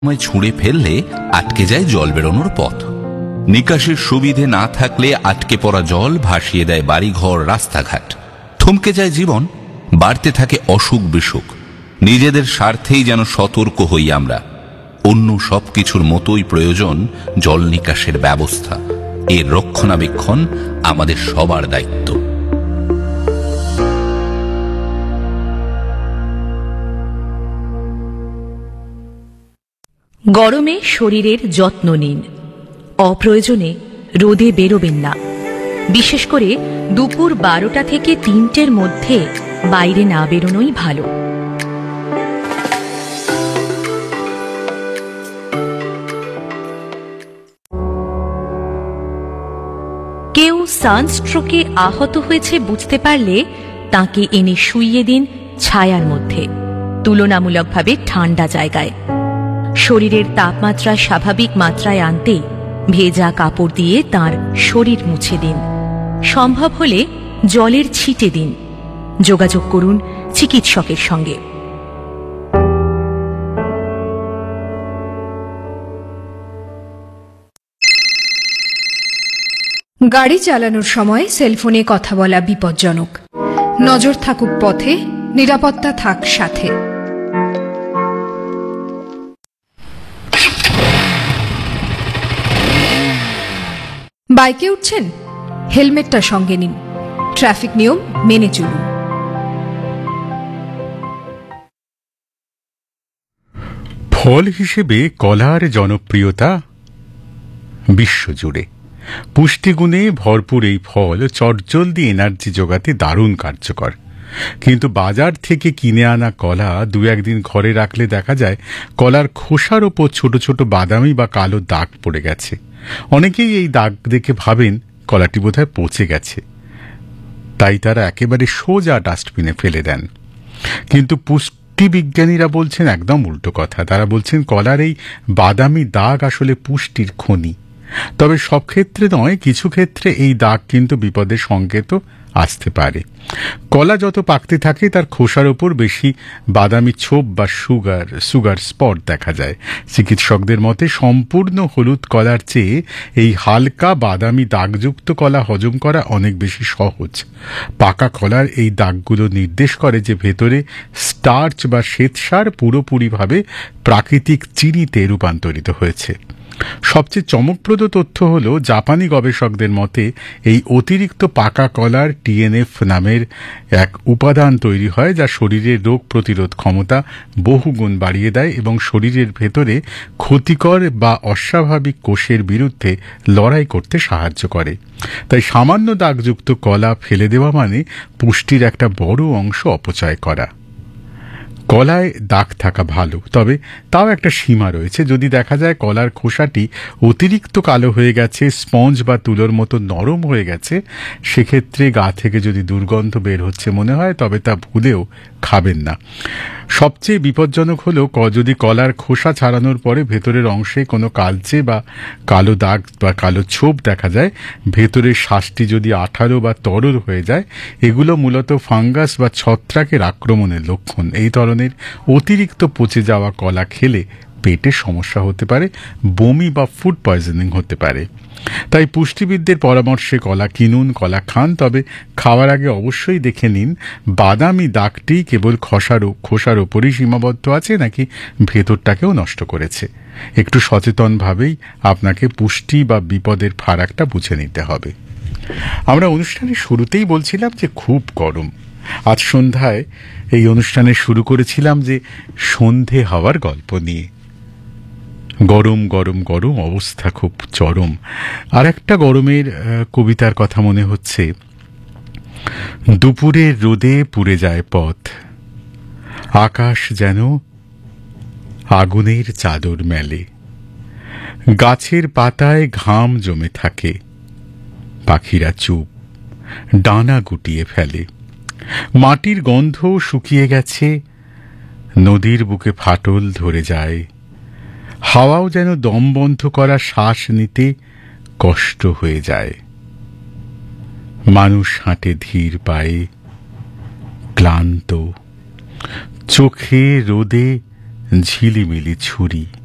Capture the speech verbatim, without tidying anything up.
ছুঁড়ে ফেললে আটকে যায় জল বেরোনোর পথ। নিকাশের সুবিধে না থাকলে আটকে পড়া জল ভাসিয়ে দেয় বাড়িঘর, রাস্তাঘাট। থমকে যায় জীবন, বাড়তে থাকে অসুখ বিসুখ। নিজেদের স্বার্থেই যেন সতর্ক হই আমরা। অন্য সবকিছুর মতোই প্রয়োজন জল নিকাশের ব্যবস্থা। এর রক্ষণাবেক্ষণ আমাদের সবার দায়িত্ব। গরমে শরীরের যত্ন নিন। অপ্রয়োজনে রোদে বেরোবেন না। বিশেষ করে দুপুর বারোটা থেকে তিনটের মধ্যে বাইরে না বেরোনোই ভালো। কেউ সানস্ট্রোকে আহত হয়েছে বুঝতে পারলে তাকে এনে শুইয়ে দিন ছায়ার মধ্যে, তুলনামূলকভাবে ঠান্ডা জায়গায়। শরীরের তাপমাত্রা স্বাভাবিক মাত্রায় আনতে ভেজা কাপড় দিয়ে তার শরীর মুছে দিন। সম্ভব হলে জলের ছিটে দিন। যোগাযোগ করুন চিকিৎসকের সঙ্গে। গাড়ি চালানোর সময় সেলফোনে কথা বলা বিপজ্জনক। নজর থাকুক পথে, নিরাপত্তা থাক সাথে। বাইকে উঠছেন, হেলমেটটা সঙ্গে নিন। ট্রাফিক নিয়ম মেনে চলুন। ফল হিসেবে কলার জনপ্রিয়তা বিশ্বজুড়ে। পুষ্টিগুণে ভরপুর এই ফল চটজলদি এনার্জি জোগাতে দারুণ কার্যকর। কিন্তু বাজার থেকে কিনে আনা কলা দু একদিন ঘরে রাখলে দেখা যায় কলার খোসার ওপর ছোট ছোট বাদামি বা কালো দাগ পড়ে গেছে। অনেকেই এই দাগ দেখে ভাবেন কলাটি বোধহয় পচে গেছে, তাই তারা একেবারে সোজা ডাস্টবিনে ফেলে দেন। কিন্তু পুষ্টিবিজ্ঞানীরা বলছেন একদম উল্টো কথা। তারা বলছেন কলার এই বাদামি দাগ আসলে পুষ্টির খনি। তবে সব ক্ষেত্রে নয়, কিছু ক্ষেত্রে এই দাগ কিন্তু বিপদের সংকেতও আসতে পারে। কলা যত পাকতে থাকে তার খোসার ওপর বেশি বাদামি ছোপ বা সুগার সুগার স্পট দেখা যায়। চিকিৎসকদের মতে সম্পূর্ণ হলুদ কলার চেয়ে এই হালকা বাদামি দাগযুক্ত কলা হজম করা অনেক বেশি সহজ। পাকা কলার এই দাগগুলো নির্দেশ করে যে ভেতরে স্টার্চ বা শ্বেতসার পুরোপুরিভাবে প্রাকৃতিক চিনিতে রূপান্তরিত হয়েছে। সবচেয়ে চমকপ্রদ তথ্য হল, জাপানি গবেষকদের মতে এই অতিরিক্ত পাকা কলার টিএনএফ নামের এক উপাদান তৈরি হয় যা শরীরের রোগ প্রতিরোধ ক্ষমতা বহুগুণ বাড়িয়ে দেয় এবং শরীরের ভেতরে ক্ষতিকর বা অস্বাভাবিক কোষের বিরুদ্ধে লড়াই করতে সাহায্য করে। তাই সামান্য দাগযুক্ত কলা ফেলে দেওয়া মানে পুষ্টির একটা বড় অংশ অপচয় করা। কলায় দাগ থাকা ভালো, তবে তাও একটা সীমা রয়েছে। যদি দেখা যায় কলার খোসাটি অতিরিক্ত কালো হয়ে গেছে, স্পঞ্জ বা তুলোর মতো নরম হয়ে গেছে, সেক্ষেত্রে গা থেকে যদি দুর্গন্ধ বের হচ্ছে মনে হয়, তবে তা ভুলেও খাবেন না। সবচেয়ে বিপজ্জনক হলো যদি কলার খোসা ছাড়ানোর পরে ভেতরের অংশে কোনো কালচে বা কালো দাগ বা কালো ছোপ দেখা যায়, ভেতরের শ্বাসটি যদি আঠালো বা তরল হয়ে যায়, এগুলো মূলত ফাঙ্গাস বা ছত্রাকের আক্রমণের লক্ষণ। এই ধরনের অতিরিক্ত পচে যাওয়া কলা খেলে পেটে সমস্যা হতে পারে, বমি বা ফুড পয়জনিং হতে পারে। তাই পুষ্টিবিদদের পরামর্শে কলা কিনুন, কলা খান, তবে খাওয়ার আগে অবশ্যই দেখে নিন বাদামি দাগটি কেবল খোসার খোসার ওপরই সীমাবদ্ধ আছে নাকি ভেতরটাকেও নষ্ট করেছে। একটু সচেতনভাবেই আপনাকে পুষ্টি বা বিপদের ফারাকটা বুঝে নিতে হবে। আমরা অনুষ্ঠানের শুরুতেই বলছিলাম যে খুব গরম। আজ সন্ধ্যায় এই অনুষ্ঠানে শুরু করেছিলাম যে সন্ধে হওয়ার গল্প নিয়ে। গরম গরম গরম, অবস্থা খুব চরম। আর একটা গরমের কবিতার কথা মনে হচ্ছে, দুপুরের রোদে পুড়ে যায় পথ, আকাশ যেন আগুনের চাদর মেলে, গাছের পাতায় ঘাম জমে থাকে, পাখিরা চুপ, ডানা গুটিয়ে ফেলে, মাটির গন্ধ শুকিয়ে গেছে, নদীর বুকে ফাটল ধরে যায়, হাওয়াও যেন দম বন্ধ করা শ্বাস নিতে কষ্ট হয়ে যায়, মানুষ হাঁটে ধীর পায়ে, ক্লান্ত, চোখে রোদে ঝিলিমিলি ছুরি।